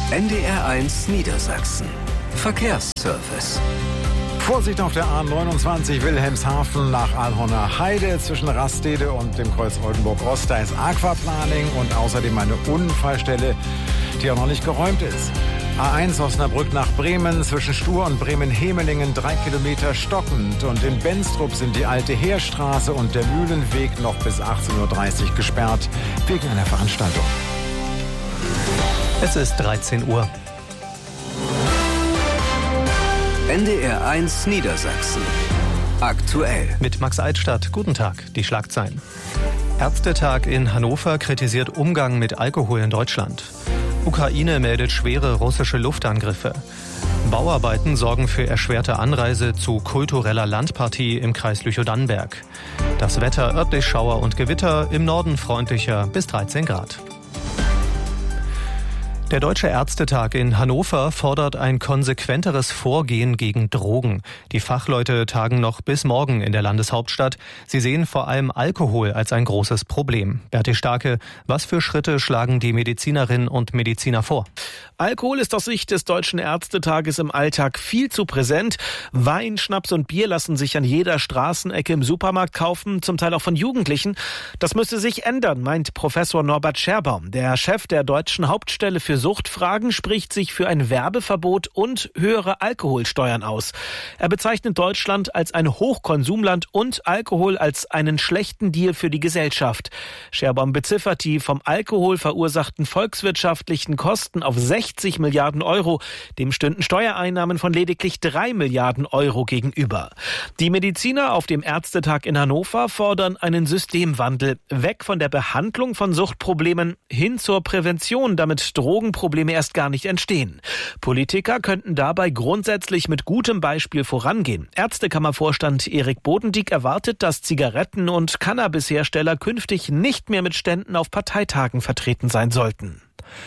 NDR1 Niedersachsen. Verkehrsservice. Vorsicht auf der A29 Wilhelmshaven nach Alhorner Heide zwischen Rastede und dem Kreuz Oldenburg-Ost. Da ist Aquaplaning und außerdem eine Unfallstelle, die auch noch nicht geräumt ist. A1 Osnabrück nach Bremen zwischen Stur und Bremen-Hemelingen 3 Kilometer stockend. Und in Benstrup sind die alte Heerstraße und der Mühlenweg noch bis 18.30 Uhr gesperrt wegen einer Veranstaltung. Es ist 13 Uhr. NDR1 Niedersachsen. Aktuell. Mit Max Eitstadt. Guten Tag. Die Schlagzeilen. Ärztetag in Hannover kritisiert Umgang mit Alkohol in Deutschland. Ukraine meldet schwere russische Luftangriffe. Bauarbeiten sorgen für erschwerte Anreise zu kultureller Landpartie im Kreis Lüchow-Dannenberg. Das Wetter örtlich Schauer und Gewitter, im Norden freundlicher bis 13 Grad. Der Deutsche Ärztetag in Hannover fordert ein konsequenteres Vorgehen gegen Drogen. Die Fachleute tagen noch bis morgen in der Landeshauptstadt. Sie sehen vor allem Alkohol als ein großes Problem. Berti Starke, was für Schritte schlagen die Medizinerinnen und Mediziner vor? Alkohol ist aus Sicht des Deutschen Ärztetages im Alltag viel zu präsent. Wein, Schnaps und Bier lassen sich an jeder Straßenecke im Supermarkt kaufen, zum Teil auch von Jugendlichen. Das müsste sich ändern, meint Professor Norbert Scherbaum. Der Chef der Deutschen Hauptstelle für Suchtfragen spricht sich für ein Werbeverbot und höhere Alkoholsteuern aus. Er bezeichnet Deutschland als ein Hochkonsumland und Alkohol als einen schlechten Deal für die Gesellschaft. Scherbaum beziffert die vom Alkohol verursachten volkswirtschaftlichen Kosten auf 60 Milliarden Euro. Dem stünden Steuereinnahmen von lediglich 3 Milliarden Euro gegenüber. Die Mediziner auf dem Ärztetag in Hannover fordern einen Systemwandel. Weg von der Behandlung von Suchtproblemen hin zur Prävention, damit Drogenprobleme erst gar nicht entstehen. Politiker könnten dabei grundsätzlich mit gutem Beispiel vorangehen. Ärztekammervorstand Erik Bodendieck erwartet, dass Zigaretten- und Cannabishersteller künftig nicht mehr mit Ständen auf Parteitagen vertreten sein sollten.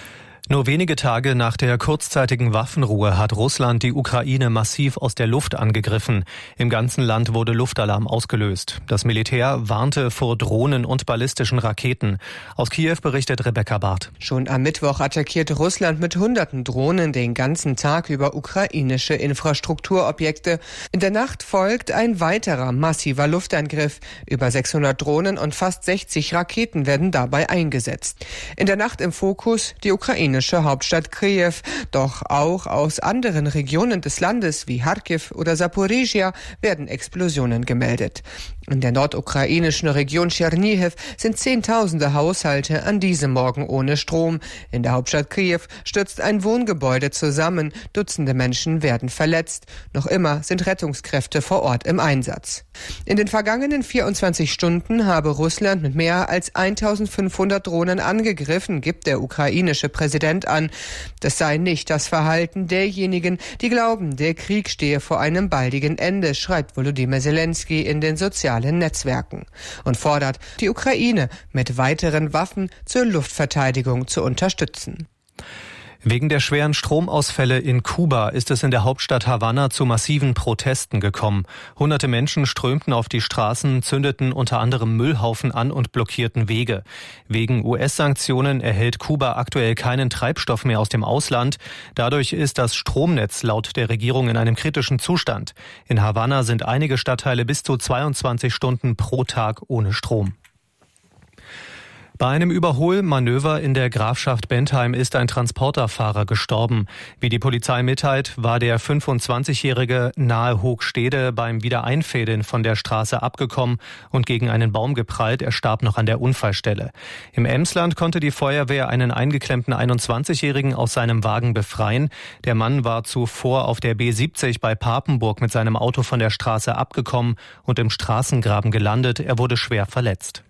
Nur wenige Tage nach der kurzzeitigen Waffenruhe hat Russland die Ukraine massiv aus der Luft angegriffen. Im ganzen Land wurde Luftalarm ausgelöst. Das Militär warnte vor Drohnen und ballistischen Raketen. Aus Kiew berichtet Rebecca Barth. Schon am Mittwoch attackierte Russland mit hunderten Drohnen den ganzen Tag über ukrainische Infrastrukturobjekte. In der Nacht folgt ein weiterer massiver Luftangriff. Über 600 Drohnen und fast 60 Raketen werden dabei eingesetzt. In der Nacht im Fokus die ukrainische Hauptstadt Kiew, doch auch aus anderen Regionen des Landes wie Charkiw oder Saporizhia werden Explosionen gemeldet. In der nordukrainischen Region Tschernihiw sind Zehntausende Haushalte an diesem Morgen ohne Strom. In der Hauptstadt Kiew stürzt ein Wohngebäude zusammen, Dutzende Menschen werden verletzt. Noch immer sind Rettungskräfte vor Ort im Einsatz. In den vergangenen 24 Stunden habe Russland mit mehr als 1500 Drohnen angegriffen, gibt der ukrainische Präsident an. Das sei nicht das Verhalten derjenigen, die glauben, der Krieg stehe vor einem baldigen Ende, schreibt Volodymyr Zelensky in den sozialen Netzwerken und fordert, die Ukraine mit weiteren Waffen zur Luftverteidigung zu unterstützen. Wegen der schweren Stromausfälle in Kuba ist es in der Hauptstadt Havanna zu massiven Protesten gekommen. Hunderte Menschen strömten auf die Straßen, zündeten unter anderem Müllhaufen an und blockierten Wege. Wegen US-Sanktionen erhält Kuba aktuell keinen Treibstoff mehr aus dem Ausland. Dadurch ist das Stromnetz laut der Regierung in einem kritischen Zustand. In Havanna sind einige Stadtteile bis zu 22 Stunden pro Tag ohne Strom. Bei einem Überholmanöver in der Grafschaft Bentheim ist ein Transporterfahrer gestorben. Wie die Polizei mitteilt, war der 25-Jährige nahe Hoogstede beim Wiedereinfädeln von der Straße abgekommen und gegen einen Baum geprallt. Er starb noch an der Unfallstelle. Im Emsland konnte die Feuerwehr einen eingeklemmten 21-Jährigen aus seinem Wagen befreien. Der Mann war zuvor auf der B70 bei Papenburg mit seinem Auto von der Straße abgekommen und im Straßengraben gelandet. Er wurde schwer verletzt.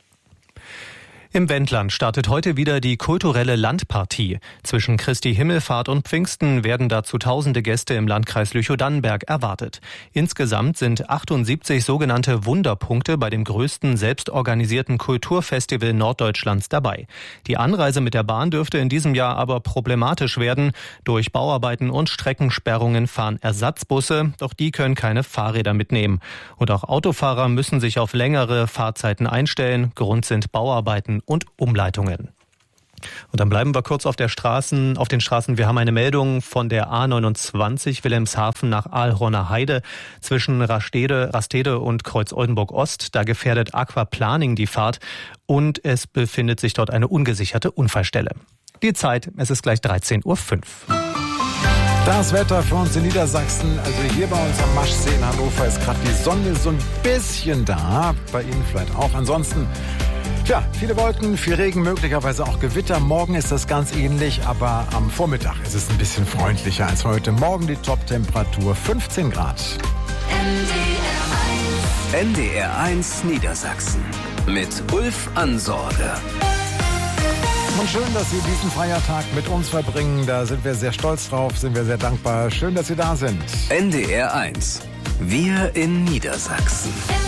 Im Wendland startet heute wieder die kulturelle Landpartie. Zwischen Christi Himmelfahrt und Pfingsten werden dazu tausende Gäste im Landkreis Lüchow-Dannenberg erwartet. Insgesamt sind 78 sogenannte Wunderpunkte bei dem größten selbstorganisierten Kulturfestival Norddeutschlands dabei. Die Anreise mit der Bahn dürfte in diesem Jahr aber problematisch werden. Durch Bauarbeiten und Streckensperrungen fahren Ersatzbusse, doch die können keine Fahrräder mitnehmen. Und auch Autofahrer müssen sich auf längere Fahrzeiten einstellen. Grund sind Bauarbeiten und Umleitungen. Und dann bleiben wir kurz auf den Straßen. Wir haben eine Meldung von der A29 Wilhelmshaven nach Alhorner Heide zwischen Rastede und Kreuz-Oldenburg-Ost. Da gefährdet Aquaplaning die Fahrt und es befindet sich dort eine ungesicherte Unfallstelle. Die Zeit, es ist gleich 13:05 Uhr. Das Wetter für uns in Niedersachsen, also hier bei uns am Maschsee in Hannover ist gerade die Sonne so ein bisschen da, bei Ihnen vielleicht auch. Ansonsten, viele Wolken, viel Regen, möglicherweise auch Gewitter. Morgen ist das ganz ähnlich, aber am Vormittag ist es ein bisschen freundlicher als heute. Morgen die Top-Temperatur 15 Grad. NDR1 Niedersachsen mit Ulf Ansorge. Und schön, dass Sie diesen Feiertag mit uns verbringen. Da sind wir sehr stolz drauf, sind wir sehr dankbar. Schön, dass Sie da sind. NDR1. Wir in Niedersachsen.